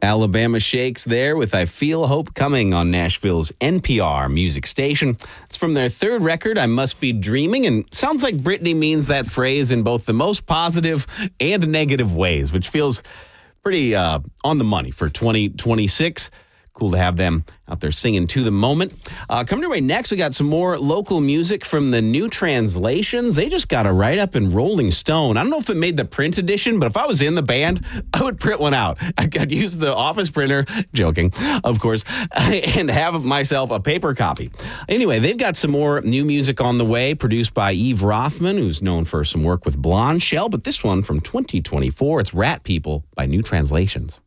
Alabama Shakes there with I Feel Hope Coming on Nashville's NPR music station. It's from their third record, I Must Be Dreaming, and sounds like Brittany means that phrase in both the most positive and negative ways, which feels pretty on the money for 2026. Cool to have them out there singing to the moment. Coming your way next, we got some more local music from the New Translations. They just got a write-up in Rolling Stone. I don't know if it made the print edition, but if I was in the band, I would print one out. I'd use the office printer, joking, of course, and have myself a paper copy. Anyway, they've got some more new music on the way, produced by Eve Rothman, who's known for some work with Blonde Shell, but this one from 2024, it's Rat People by New Translations.